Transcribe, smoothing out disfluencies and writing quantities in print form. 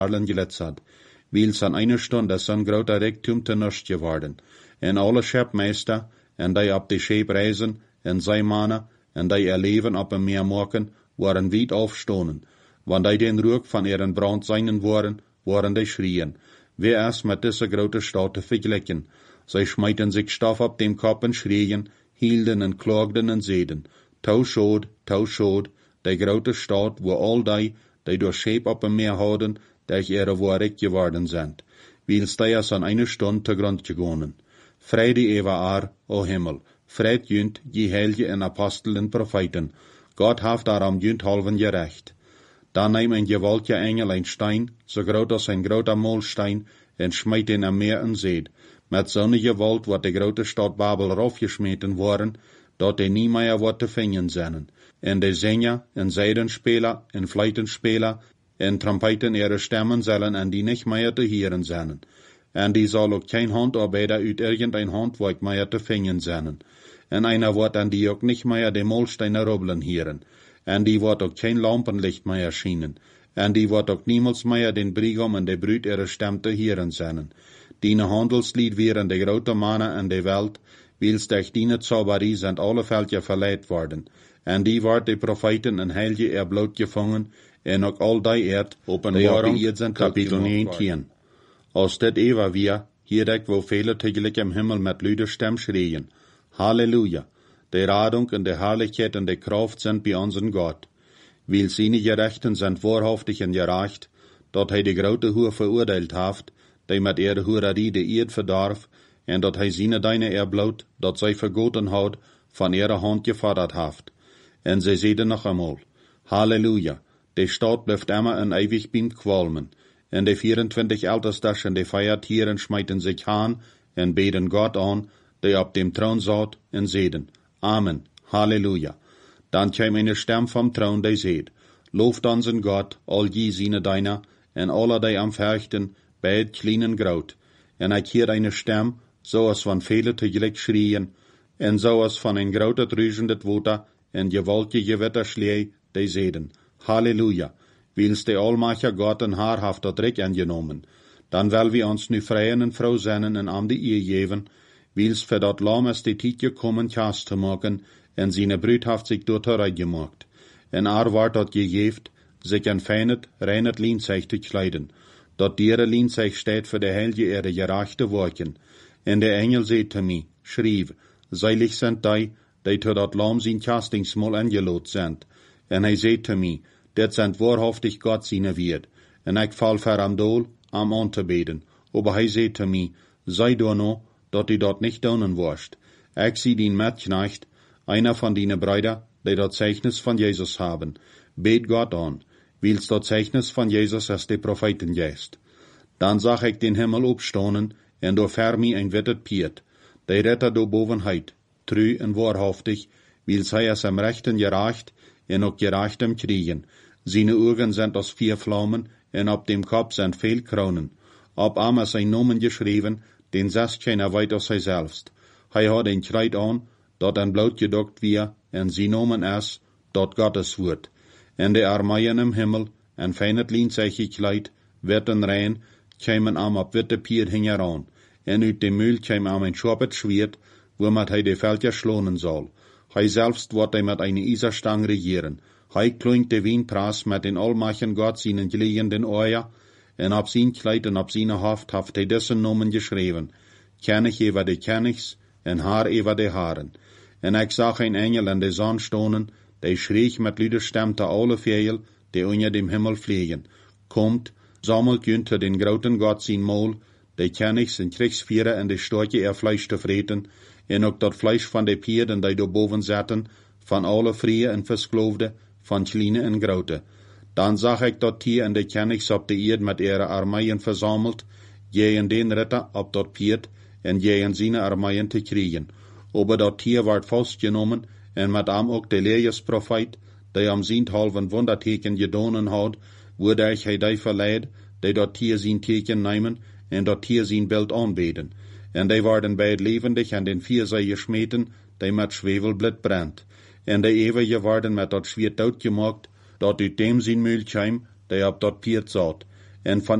Arlen geletzt hat. Wils an einer Stunde ist ein großer Reichtum te Nust geworden. En alle Schepmeister, en die op de Scheep reizen, en zij mannen, en die ihr Leben op een Meer maken, waren weit aufstonen. Wann die den Ruck von ihren Brand seinen waren die schrien. Wer ist mit dieser großen Stadt zu vergleichen? Sie schmeiten sich Stoff op dem Kopf und schrien, hielden und klagten und seden. Tau schod, die große Stadt, wo all die durch Scheep op een Meer houden, durch ihre Worte geworden sind. Wils die ist an einer Stunde zu Grund gegangen. Friede ewa o Himmel, Fried jünt, die Helge en Apostel en Propheten. Gott haft darum jünt halven gerecht. Dan neem een gewaltige Engel een Stein, so groot als een groter Molstein, en smijt in am Meer en Zee. Met zo'n gewalt wordt de grote stad Babel raufgeschmeten worden, dat die nie meer wordt te vinden zijn. En de Sänger, en Seidenspeler, en Fleitenspeler, en Trompeten ihre Stemmen zullen en die nicht mehr te hören zijn. En die zal ook geen Handarbeider uit irgendein Handwerk meer te vinden zijn. En einer wordt an die ook nicht mehr de Molsteiner rubbeln hören. En die wordt ook geen Lampenlicht meer erschienen. En die wordt ook niemals meer den Brigam en de Brüd ihre Stem te hören zijn. Diene Handelslied wären de grote mannen en de Welt, wils durch diene Zauberie sind alle Völker verleiht worden. En die wordt de Propheten en Heilige er bloot gevangen, en ook al die Erd, Openbarung, Kapitel 19. Als dit Eva wir, hier wo viele tegelijk im Himmel met luide Stem schreien. Halleluja! De Radung en de Herrlichkeit en de Kraft sind bei unseren Gott. Weil seine Gerechten sind wahrhaftig en gerecht, dat hij de grote Hure verurteilt haft, die met ihre Hurerie de Eerd verdarf, en dat hij seine deine erbloot, dat zij vergoten houd, van ihre Hand gefordert haft. En zij zeiden nog einmal, Halleluja! De Stadt blijft immer en ewig beim qualmen. En de 24 Ältestes en de Feiertieren schmeiten sich aan en beten Gott an, die op dem Thron zat, en zeiden, Amen, Halleluja. Dan kwam eine Stem vom Thron, die zeid, Looft unseren Gott, all je seine Deiner, en alle die am Fürchten, beid kleinen Graut. En ik hier eine Stem, zoals van vele tegelijk schrien, en zoals van een grote druisendet Water, en gewaltige Gewitterschlee, die zeiden, Halleluja, wils de Allmacher Gott en haar haft dat Recht angenomen. Dan wel we ons nu vrijen en vrouw zijn en aan de eer geven, wils für dat Lamm ist die Tijd gekommen, Kast te maken, en seine Brüd haft sich dort hereingemacht. En wordt dat gegeeft, sich ein feinet, reinet Lienzeug te kleiden, dat diere Lienzeug steht für de Helge ihre gerechte Worken. En de Engel seht te mij, schrieb, seilig sind die to dat Lamm sein Kastingsmol angelot sind. En hij seht te mij, dit sind wahrhaftig Gott seine Wirt. En ik val ver am Dol, am an te beten. Aber hij seht te mij, sei du no, dat die dort nicht donen wirst. Ich zie dien Metknecht, einer von dienen Brüder, die dat Zeichnis von Jesus haben. Bet Gott an, wils dat Zeichnis von Jesus als de Propheten geist. Dan zag ik den Himmel opstonen, en door ver mij ein wittet Piet. De Retter do bovenheid, true en wahrhaftig, wils hij als am Rechten gerecht, en ook gerecht am Kriegen. Seine Augen sind als 4 Flammen, en op dem Kopf sind veel Kronen. Op am is ein Nomen geschreven, den zest keiner weit als hij selbst. Hij had een Kleid aan, dat en bloot gedokt weer, en zijn nomen is, dat Gottes woord. En de armeien im Himmel, en feinet lienzeig gekleid, wit en rein, kiemen am op witte pier hingeraan. En uit de muil kiem am een schwappet schwert, womit hij de Völker schlonen zal. Hij selbst wordt hij met eine Iserstang regieren. Hij klinkt de Wienpras met den Allmachen Gott seinen gelegenden Oer, en op zijn Kleid en op zijn Haft haft hij dessen Nomen geschreven. Kennig over de kennigs, en haar over de haren. En ik zag een Engel in de zon stonen, die schreeg met luide Stem te alle Vögel, die onder dem Himmel vliegen. Kommt, sammelt unter den groten Gott zijn Mol, de kennigs en Kriegsvieren en de Storche ihr Fleisch te vreten, en ook dat Fleisch van de Pierden die daarboven zaten, van alle vrije en verskloofde, van kleine en grote. Dan zag ik dat Tier en de kennigs op de Eerd met ihre armeien verzameld, je en den Ritter op dat Pierd, en je en zijn armeien te kriegen. Aber dat Tier werd vastgenomen, en met am ook de Elias Prophet, die am halven wonderteken gedonen had, wordurch hij die verleid, die dat Tier zijn teken nemen, en dat Tier zijn beeld aanbeden. En die werden beid levendig en den 4 zij geschmeten, die met Schwefelblit brennt. En de eeuwige werden met dat Schwert doodgemaakt, dat uit dem zijn muil kwam, die op dat Pierd zat. en van